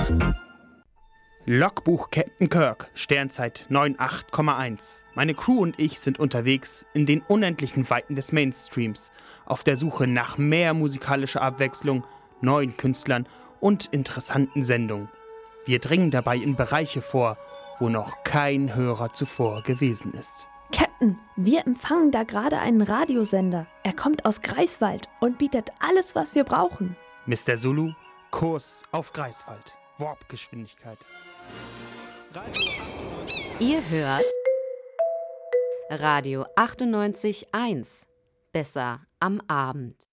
Logbuch Captain Kirk, Sternzeit 98,1. Meine Crew und ich sind unterwegs in den unendlichen Weiten des Mainstreams, auf der Suche nach mehr musikalischer Abwechslung, neuen Künstlern und interessanten Sendungen. Wir dringen dabei in Bereiche vor, wo noch kein Hörer zuvor gewesen ist. Captain, wir empfangen da gerade einen Radiosender. Er kommt aus Greifswald und bietet alles, was wir brauchen. Mr. Zulu, Kurs auf Greifswald. Warpgeschwindigkeit. Ihr hört Radio 98.1. Besser am Abend.